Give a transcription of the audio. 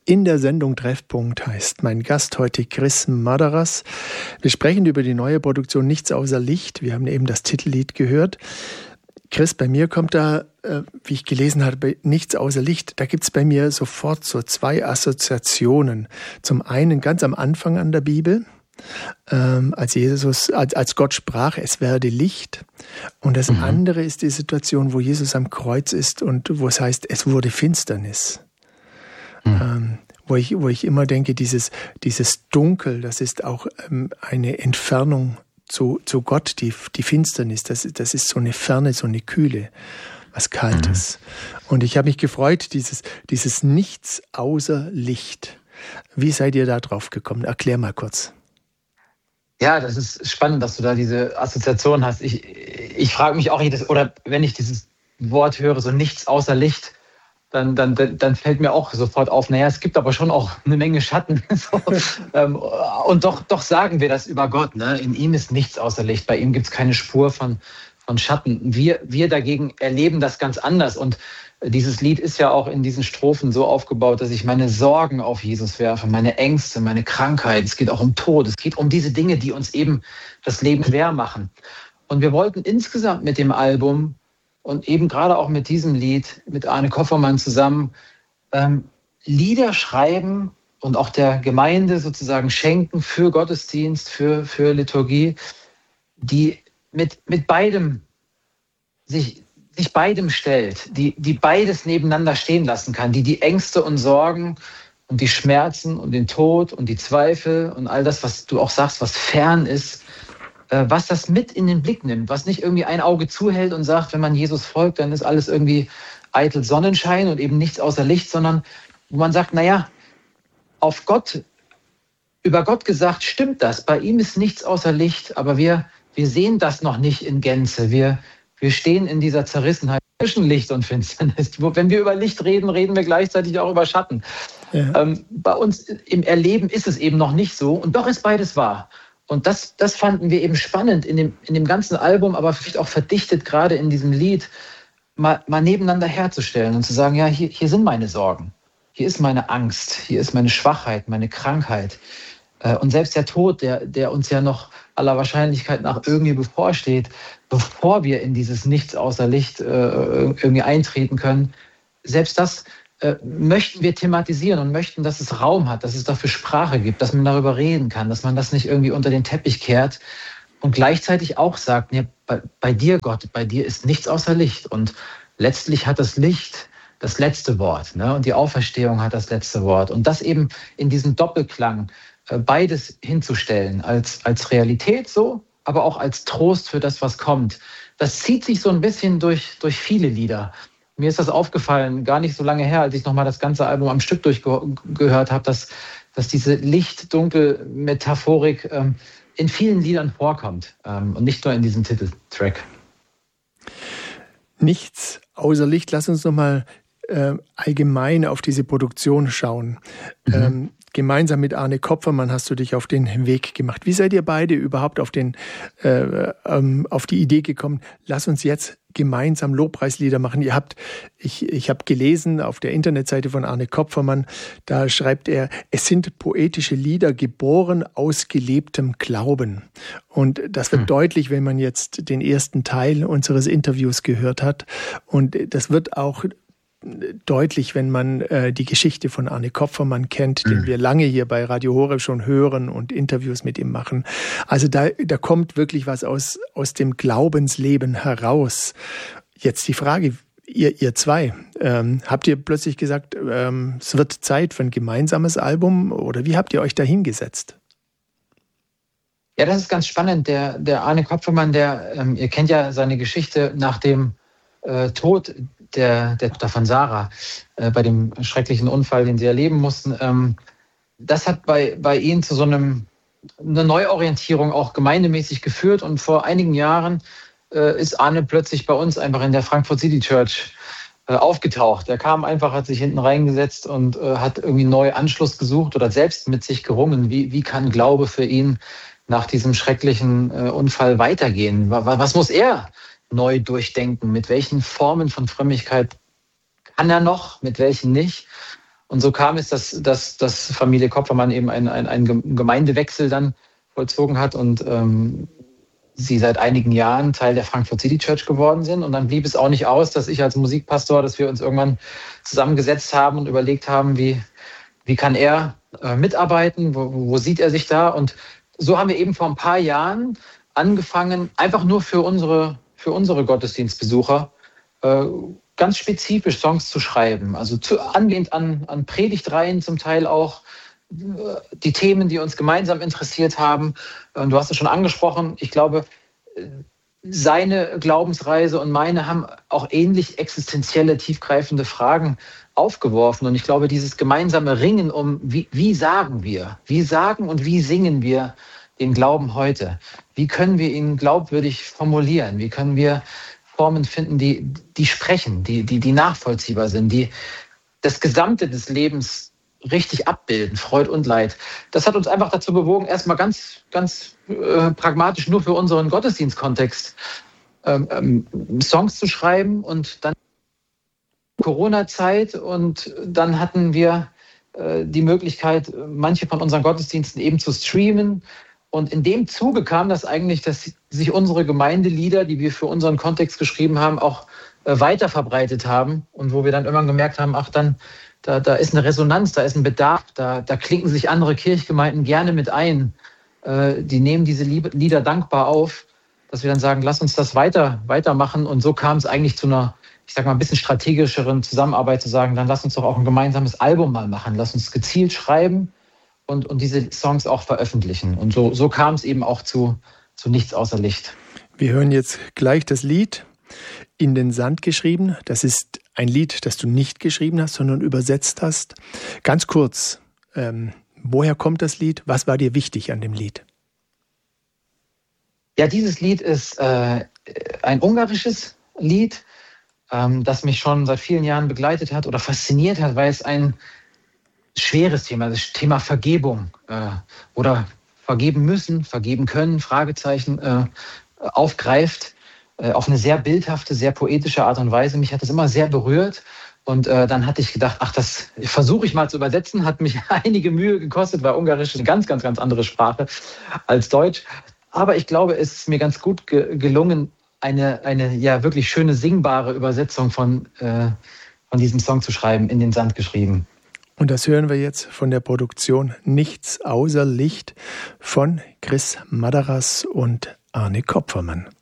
In der Sendung Treffpunkt heißt mein Gast heute Chris Madaras. Wir sprechen über die neue Produktion Nichts außer Licht. Wir haben eben das Titellied gehört. Chris, bei mir kommt da, wie ich gelesen habe, bei Nichts außer Licht, da gibt es bei mir sofort so zwei Assoziationen. Zum einen ganz am Anfang an der Bibel, als Gott sprach, es werde Licht. Und das andere ist die Situation, wo Jesus am Kreuz ist und wo es heißt, es wurde Finsternis. Wo ich immer denke, dieses Dunkel, das ist auch eine Entfernung zu Gott, die Finsternis, das ist so eine Ferne, so eine Kühle, was Kaltes. Und ich habe mich gefreut, dieses Nichts außer Licht. Wie seid ihr da drauf gekommen? Erklär mal kurz. Ja, das ist spannend, dass du da diese Assoziation hast. Ich frage mich auch wenn ich dieses Wort höre, so nichts außer Licht, dann fällt mir auch sofort auf, naja, es gibt aber schon auch eine Menge Schatten. Und doch sagen wir das über Gott. Ne? In ihm ist nichts außer Licht. Bei ihm gibt es keine Spur von Schatten. Wir dagegen erleben das ganz anders. Und dieses Lied ist ja auch in diesen Strophen so aufgebaut, dass ich meine Sorgen auf Jesus werfe, meine Ängste, meine Krankheit. Es geht auch um Tod. Es geht um diese Dinge, die uns eben das Leben schwer machen. Und wir wollten insgesamt mit dem Album und eben gerade auch mit diesem Lied, mit Arne Koffermann zusammen, Lieder schreiben und auch der Gemeinde sozusagen schenken für Gottesdienst, für Liturgie, die mit beidem sich beidem stellt, die beides nebeneinander stehen lassen kann, die Ängste und Sorgen und die Schmerzen und den Tod und die Zweifel und all das, was du auch sagst, was fern ist, was das mit in den Blick nimmt, was nicht irgendwie ein Auge zuhält und sagt, wenn man Jesus folgt, dann ist alles irgendwie eitel Sonnenschein und eben nichts außer Licht, sondern wo man sagt, naja, über Gott gesagt, stimmt das, bei ihm ist nichts außer Licht, aber wir sehen das noch nicht in Gänze, wir stehen in dieser Zerrissenheit zwischen Licht und Finsternis. Wenn wir über Licht reden, reden wir gleichzeitig auch über Schatten. Ja. Bei uns im Erleben ist es eben noch nicht so und doch ist beides wahr. Und das fanden wir eben spannend in dem ganzen Album, aber vielleicht auch verdichtet gerade in diesem Lied, mal nebeneinander herzustellen und zu sagen, ja, hier sind meine Sorgen, hier ist meine Angst, hier ist meine Schwachheit, meine Krankheit. Und selbst der Tod, der uns ja noch aller Wahrscheinlichkeit nach irgendwie bevorsteht, bevor wir in dieses Nichts außer Licht irgendwie eintreten können, selbst das möchten wir thematisieren und möchten, dass es Raum hat, dass es dafür Sprache gibt, dass man darüber reden kann, dass man das nicht irgendwie unter den Teppich kehrt und gleichzeitig auch sagt, ja, bei dir, Gott, bei dir ist nichts außer Licht und letztlich hat das Licht das letzte Wort, ne? Und die Auferstehung hat das letzte Wort und das eben in diesem Doppelklang beides hinzustellen, als Realität so, aber auch als Trost für das, was kommt. Das zieht sich so ein bisschen durch viele Lieder. Mir ist das aufgefallen, gar nicht so lange her, als ich nochmal das ganze Album am Stück durchgehört habe, dass diese Licht-Dunkel-Metaphorik in vielen Liedern vorkommt und nicht nur in diesem Titeltrack. Nichts außer Licht. Lass uns nochmal allgemein auf diese Produktion schauen. Gemeinsam mit Arne Kopfermann hast du dich auf den Weg gemacht. Wie seid ihr beide überhaupt auf die Idee gekommen, lass uns jetzt gemeinsam Lobpreislieder machen? Ich habe gelesen auf der Internetseite von Arne Kopfermann, da schreibt er, es sind poetische Lieder geboren aus gelebtem Glauben. Und das wird deutlich, wenn man jetzt den ersten Teil unseres Interviews gehört hat. Und das wird auch deutlich, wenn man die Geschichte von Arne Kopfermann kennt, den wir lange hier bei Radio Horeb schon hören und Interviews mit ihm machen. Also da kommt wirklich was aus dem Glaubensleben heraus. Jetzt die Frage, ihr zwei, habt ihr plötzlich gesagt, es wird Zeit für ein gemeinsames Album oder wie habt ihr euch da hingesetzt? Ja, das ist ganz spannend. Der Arne Kopfermann, ihr kennt ja seine Geschichte nach dem Tod der Tochter von Sarah, bei dem schrecklichen Unfall, den sie erleben mussten. Das hat bei ihnen zu so eine Neuorientierung auch gemeindemäßig geführt. Und vor einigen Jahren ist Arne plötzlich bei uns einfach in der Frankfurt City Church aufgetaucht. Er kam einfach, hat sich hinten reingesetzt und hat irgendwie neu Anschluss gesucht oder selbst mit sich gerungen. Wie kann Glaube für ihn nach diesem schrecklichen Unfall weitergehen? Was muss er neu durchdenken? Mit welchen Formen von Frömmigkeit kann er noch, mit welchen nicht? Und so kam es, dass Familie Kopfermann eben einen Gemeindewechsel dann vollzogen hat und sie seit einigen Jahren Teil der Frankfurt City Church geworden sind. Und dann blieb es auch nicht aus, dass ich als Musikpastor, dass wir uns irgendwann zusammengesetzt haben und überlegt haben, wie kann er mitarbeiten, wo sieht er sich da? Und so haben wir eben vor ein paar Jahren angefangen, einfach nur für unsere Gottesdienstbesucher ganz spezifisch Songs zu schreiben. Also angelehnt an Predigtreihen zum Teil auch, die Themen, die uns gemeinsam interessiert haben. Du hast es schon angesprochen. Ich glaube, seine Glaubensreise und meine haben auch ähnlich existenzielle, tiefgreifende Fragen aufgeworfen. Und ich glaube, dieses gemeinsame Ringen um, wie sagen und wie singen wir den Glauben heute? Wie können wir ihn glaubwürdig formulieren? Wie können wir Formen finden, die sprechen, die nachvollziehbar sind, die das Gesamte des Lebens richtig abbilden, Freud und Leid. Das hat uns einfach dazu bewogen, erstmal ganz pragmatisch nur für unseren Gottesdienstkontext Songs zu schreiben und dann Corona-Zeit und dann hatten wir die Möglichkeit, manche von unseren Gottesdiensten eben zu streamen. Und in dem Zuge kam das eigentlich, dass sich unsere Gemeindelieder, die wir für unseren Kontext geschrieben haben, auch weiter verbreitet haben. Und wo wir dann irgendwann gemerkt haben, da ist eine Resonanz, da ist ein Bedarf, da klinken sich andere Kirchgemeinden gerne mit ein. Die nehmen diese Lieder dankbar auf, dass wir dann sagen, lass uns das weitermachen. Und so kam es eigentlich zu einer, ich sag mal, ein bisschen strategischeren Zusammenarbeit, zu sagen, dann lass uns doch auch ein gemeinsames Album mal machen. Lass uns gezielt schreiben und diese Songs auch veröffentlichen. Und so kam es eben auch zu Nichts außer Licht. Wir hören jetzt gleich das Lied In den Sand geschrieben. Das ist ein Lied, das du nicht geschrieben hast, sondern übersetzt hast. Ganz kurz, woher kommt das Lied? Was war dir wichtig an dem Lied? Ja, dieses Lied ist ein ungarisches Lied, das mich schon seit vielen Jahren begleitet hat oder fasziniert hat, weil es ein schweres Thema, das Thema Vergebung oder vergeben müssen, vergeben können, Fragezeichen, aufgreift. Auf eine sehr bildhafte, sehr poetische Art und Weise. Mich hat das immer sehr berührt. Und dann hatte ich gedacht, das versuche ich mal zu übersetzen. Hat mich einige Mühe gekostet, weil Ungarisch ist eine ganz, ganz, ganz andere Sprache als Deutsch. Aber ich glaube, es ist mir ganz gut gelungen, eine ja wirklich schöne, singbare Übersetzung von diesem Song zu schreiben, In den Sand geschrieben. Und das hören wir jetzt von der Produktion Nichts außer Licht von Chris Madaras und Arne Kopfermann.